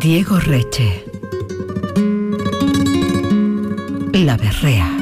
Diego Reche. La berrea.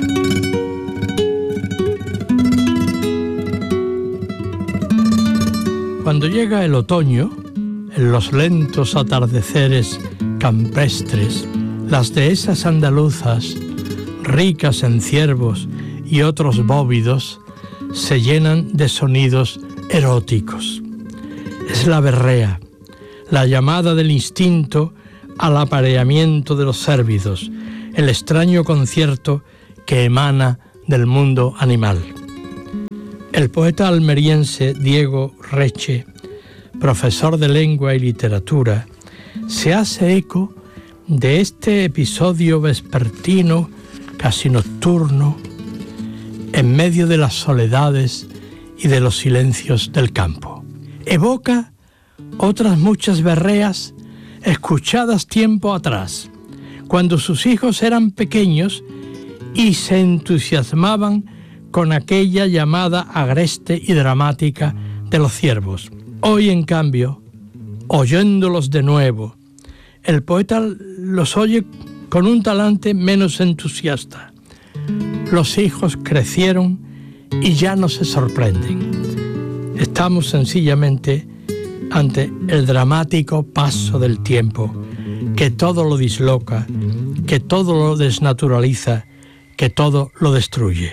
Cuando llega el otoño, en los lentos atardeceres campestres, las dehesas andaluzas, ricas en ciervos y otros bóvidos, se llenan de sonidos eróticos. Es la berrea, la llamada del instinto al apareamiento de los cérvidos, el extraño concierto que emana del mundo animal. El poeta almeriense Diego Reche, profesor de lengua y literatura, se hace eco de este episodio vespertino, casi nocturno, en medio de las soledades y de los silencios del campo. Evoca otras muchas berreas escuchadas tiempo atrás, cuando sus hijos eran pequeños y se entusiasmaban con aquella llamada agreste y dramática de los ciervos. Hoy, en cambio, oyéndolos de nuevo, el poeta los oye con un talante menos entusiasta. Los hijos crecieron y ya no se sorprenden. Estamos sencillamente ante el dramático paso del tiempo, que todo lo disloca, que todo lo desnaturaliza, que todo lo destruye.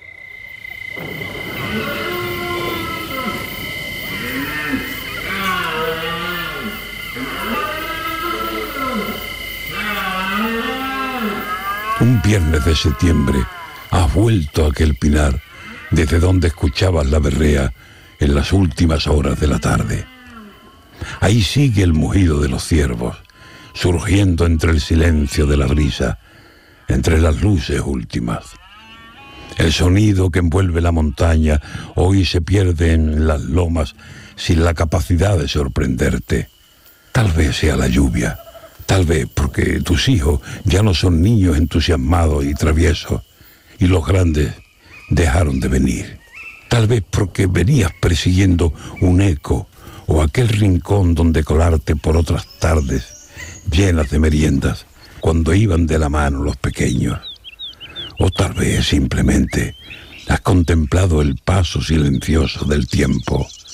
Un viernes de septiembre has vuelto a aquel pinar desde donde escuchabas la berrea en las últimas horas de la tarde. Ahí sigue el mugido de los ciervos, surgiendo entre el silencio de la brisa, entre las luces últimas. El sonido que envuelve la montaña hoy se pierde en las lomas sin la capacidad de sorprenderte. Tal vez sea la lluvia, tal vez porque tus hijos ya no son niños entusiasmados y traviesos, y los grandes dejaron de venir. Tal vez porque venías persiguiendo un eco o aquel rincón donde colarte por otras tardes llenas de meriendas cuando iban de la mano los pequeños. O tal vez simplemente has contemplado el paso silencioso del tiempo